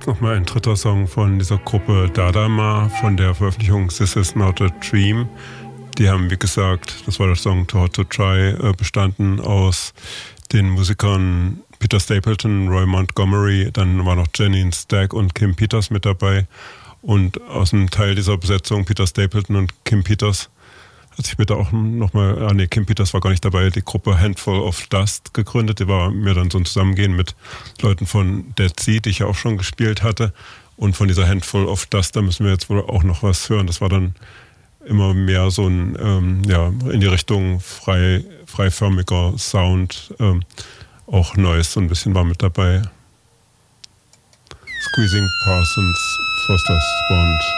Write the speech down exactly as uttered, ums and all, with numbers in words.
jetzt nochmal ein dritter Song von dieser Gruppe Dadama von der Veröffentlichung This Is Not a Dream. Die haben, wie gesagt, das war der Song Too Hot to Try, bestanden aus den Musikern Peter Stapleton, Roy Montgomery, dann war noch Janine Stagg und Kim Peters mit dabei. Und aus einem Teil dieser Besetzung, Peter Stapleton und Kim Peters, hat sich bitte auch nochmal, ah nee, Kim Peters war gar nicht dabei, die Gruppe Handful of Dust gegründet. Die war mir dann so ein Zusammengehen mit Leuten von Dead Sea, die ich ja auch schon gespielt hatte. Und von dieser Handful of Dust, da müssen wir jetzt wohl auch noch was hören. Das war dann immer mehr so ein, ähm, ja, in die Richtung frei, freiförmiger Sound. Ähm, auch Neues so ein bisschen war mit dabei. Squeezing Parsons, Foster's Bond.